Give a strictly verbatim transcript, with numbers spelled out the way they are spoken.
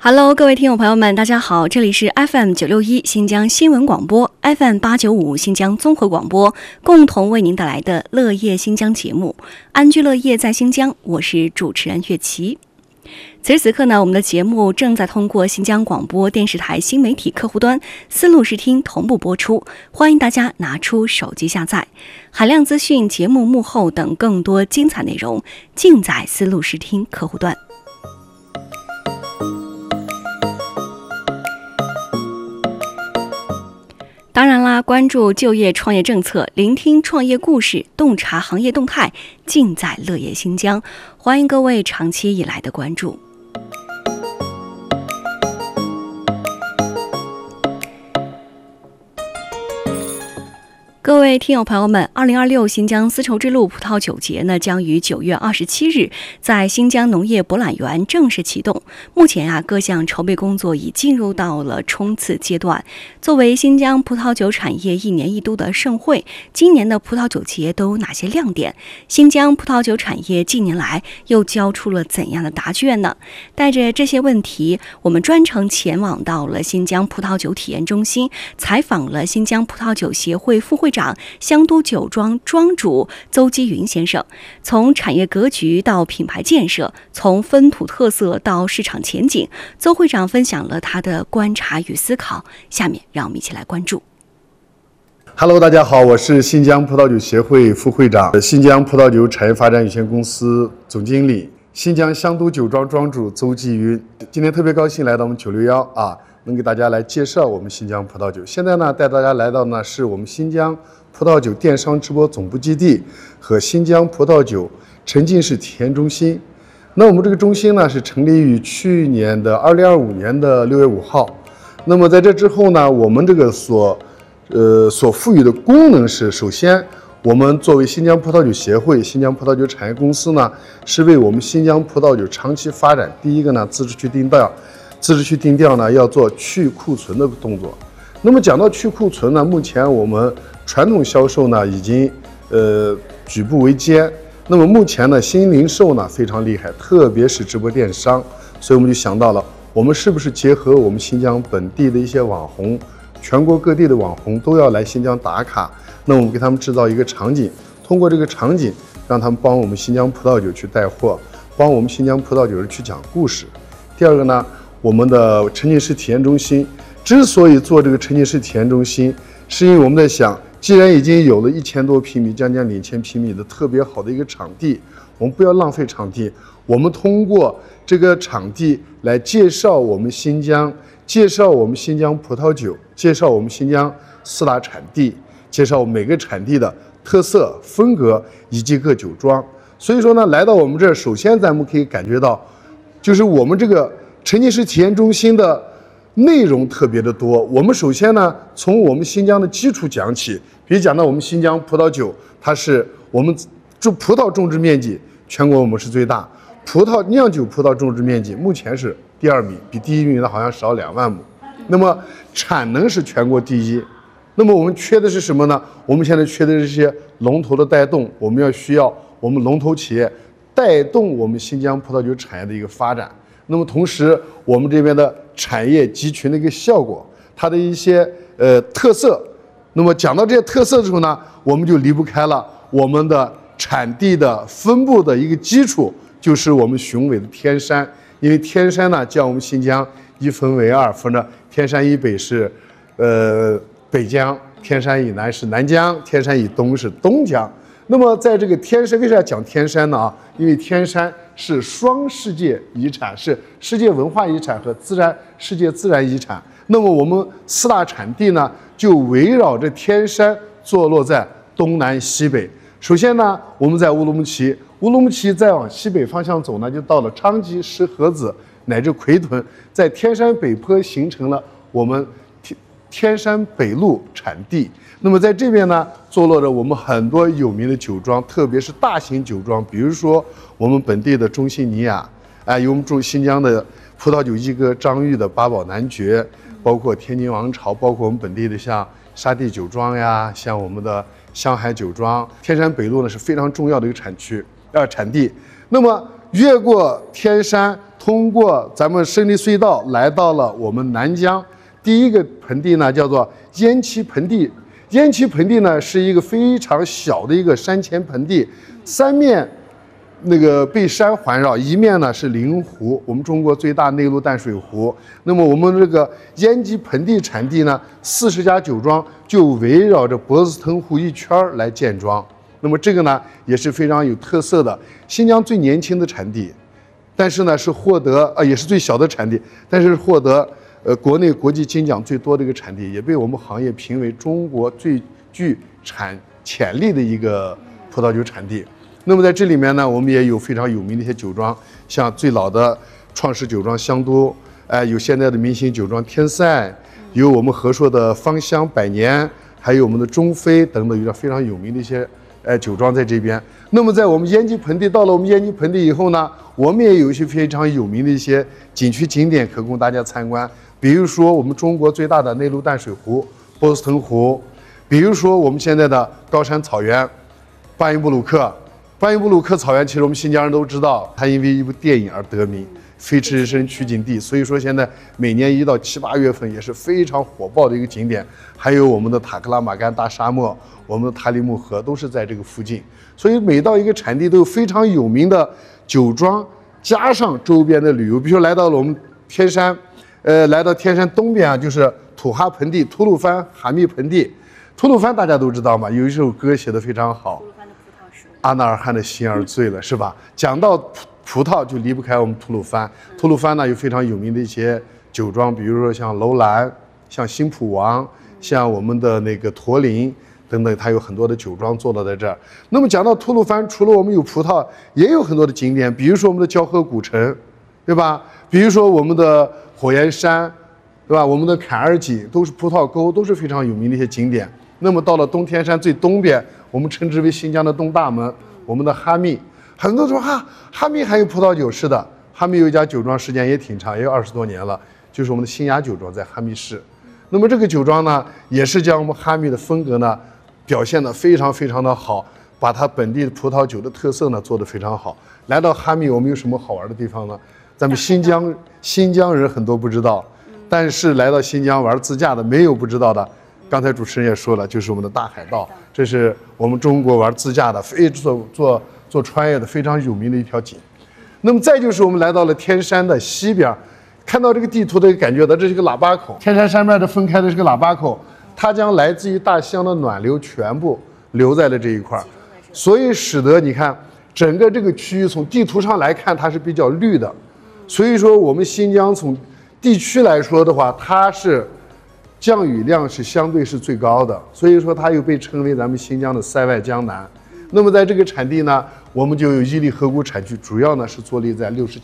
Hello， 各位听友朋友们，大家好，这里是 F M 九六一新疆新闻广播 ，F M 八九五新疆综合广播，共同为您带来的乐业新疆节目，安居乐业在新疆，我是主持人岳琪。此时此刻呢，我们的节目正在通过新疆广播电视台新媒体客户端丝路视听同步播出，欢迎大家拿出手机下载。海量资讯、节目幕后等更多精彩内容，尽在丝路视听客户端。当然啦，关注就业创业政策，聆听创业故事，洞察行业动态，尽在乐业新疆。欢迎各位长期以来的关注。各位听友朋友们，二零二六新疆丝绸之路葡萄酒节呢，将于九月二十七日在新疆农业博览园正式启动。目前啊，各项筹备工作已进入到了冲刺阶段。作为新疆葡萄酒产业一年一度的盛会，今年的葡萄酒节都有哪些亮点？新疆葡萄酒产业近年来又交出了怎样的答卷呢？带着这些问题，我们专程前往到了新疆葡萄酒体验中心，采访了新疆葡萄酒协会副会长香都酒庄庄主邹基云先生。从产业格局到品牌建设，从风土特色到市场前景，邹会长分享了他的观察与思考。下面让我们一起来关注。 Hello， 大家好，我是新疆葡萄酒协会副会长、新疆葡萄酒产业发展有限公司总经理、新疆香都酒庄庄主邹基云。今天特别高兴来到我们九六一啊，能给大家来介绍我们新疆葡萄酒。现在呢，带大家来到呢是我们新疆葡萄酒电商直播总部基地和新疆葡萄酒沉浸式体验中心。那我们这个中心呢是成立于去年的二零二五年的六月五号。那么在这之后呢，我们这个所呃所赋予的功能是，首先我们作为新疆葡萄酒协会、新疆葡萄酒产业公司呢，是为我们新疆葡萄酒长期发展，第一个呢，自治区定调，自治区定调呢要做去库存的动作。那么讲到去库存呢，目前我们传统销售呢已经呃举步维艰。那么目前呢，新零售呢非常厉害，特别是直播电商，所以我们就想到了，我们是不是结合我们新疆本地的一些网红，全国各地的网红都要来新疆打卡，那我们给他们制造一个场景，通过这个场景，让他们帮我们新疆葡萄酒去带货，帮我们新疆葡萄酒人去讲故事。第二个呢，我们的沉浸式体验中心之所以做这个沉浸式体验中心，是因为我们在想，既然已经有了一千多平米，将近两千平米的特别好的一个场地，我们不要浪费场地，我们通过这个场地来介绍我们新疆，介绍我们新疆葡萄酒，介绍我们新疆四大产地，介绍每个产地的特色风格以及各酒庄。所以说呢，来到我们这儿，首先咱们可以感觉到，就是我们这个沉浸式体验中心的内容特别的多。我们首先呢，从我们新疆的基础讲起，比如讲到我们新疆葡萄酒，它是我们种葡萄种植面积全国我们是最大，葡萄酿酒葡萄种植面积目前是第二名，比第一名的好像少两万亩。那么产能是全国第一。那么我们缺的是什么呢？我们现在缺的是这些龙头的带动，我们要需要我们龙头企业带动我们新疆葡萄酒产业的一个发展。那么同时，我们这边的产业集群的一个效果，它的一些呃特色。那么讲到这些特色的时候呢，我们就离不开了我们的产地的分布的一个基础，就是我们雄伟的天山。因为天山呢，将我们新疆一分为二，分着天山以北是呃北疆，天山以南是南疆，天山以东是东疆。那么在这个天山，为啥要讲天山呢？啊，因为天山是双世界遗产，是世界文化遗产和自然世界自然遗产。那么我们四大产地呢，就围绕着天山坐落在东南西北。首先呢，我们在乌鲁木齐，乌鲁木齐再往西北方向走呢，就到了昌吉、石河子乃至奎屯，在天山北坡形成了我们天天山北路产地。那么在这边呢，坐落着我们很多有名的酒庄，特别是大型酒庄，比如说我们本地的中信尼雅，哎，有我们中新疆的葡萄酒一哥张裕的八宝男爵，包括天津王朝，包括我们本地的像沙地酒庄呀，像我们的香海酒庄。天山北路呢是非常重要的一个产区，呃，产地。那么越过天山， 通过咱们胜利隧道来到了我们南疆。第一个盆地呢叫做烟岐盆地，烟岐盆地呢是一个非常小的一个山前盆地，三面那个被山环绕，一面呢是灵湖，我们中国最大内陆淡水湖。那么我们这个烟岐盆地产地呢，四十家酒庄就围绕着博斯腾湖一圈来建庄。那么这个呢也是非常有特色的，新疆最年轻的产地，但是呢是获得呃也是最小的产地，但是获得呃国内国际金奖最多的一个产地，也被我们行业评为中国最具产潜力的一个葡萄酒产地。那么在这里面呢，我们也有非常有名的一些酒庄，像最老的创始酒庄香都，哎、呃，有现在的明星酒庄天赛，有我们和硕的芳香百年，还有我们的中非等等，有着非常有名的一些呃酒庄在这边。那么在我们烟岐盆地，到了我们烟岐盆地以后呢，我们也有一些非常有名的一些景区景点可供大家参观，比如说我们中国最大的内陆淡水湖波斯腾湖，比如说我们现在的高山草原巴音布鲁克。巴音布鲁克草原，其实我们新疆人都知道，它因为一部电影而得名，《飞驰人生取景地》，所以说现在每年一到七八月份也是非常火爆的一个景点。还有我们的塔克拉玛干大沙漠，我们的塔里木河都是在这个附近。所以每到一个产地都有非常有名的酒庄，加上周边的旅游，比如说来到了我们天山，呃，来到天山东边啊，就是土哈盆地、吐鲁番哈密盆地。吐鲁番大家都知道嘛，有一首歌写得非常好。阿纳尔汗的心儿醉了，是吧？讲到葡萄就离不开我们吐鲁番。吐鲁番呢有非常有名的一些酒庄，比如说像楼兰、像新普王、像我们的那个驼铃等等，它有很多的酒庄做到在这儿。那么讲到吐鲁番，除了我们有葡萄，也有很多的景点，比如说我们的交河古城，对吧？比如说我们的火焰山，对吧？我们的坎儿井都是葡萄沟，都是非常有名的一些景点。那么到了东天山最东边，我们称之为新疆的东大门，我们的哈密，很多人说哈哈密还有葡萄酒，是的，哈密有一家酒庄时间也挺长，也有二十多年了，就是我们的新雅酒庄在哈密市。那么这个酒庄呢，也是将我们哈密的风格呢表现得非常非常的好，把它本地的葡萄酒的特色呢做得非常好。来到哈密，我们有什么好玩的地方呢？咱们新疆新疆人很多不知道，但是来到新疆玩自驾的没有不知道的。刚才主持人也说了，就是我们的大海道，这是我们中国玩自驾的非做做做穿越的非常有名的一条井。那么再就是我们来到了天山的西边，看到这个地图的感觉到这是个喇叭口，天山山脉的分开的是个喇叭口，它将来自于大西洋的暖流全部留在了这一块，所以使得你看整个这个区域从地图上来看它是比较绿的。所以说我们新疆从地区来说的话，它是降雨量是相对是最高的，所以说它又被称为咱们新疆的塞外江南。那么在这个产地呢，我们就有伊犁河谷产区，主要呢是坐落在六十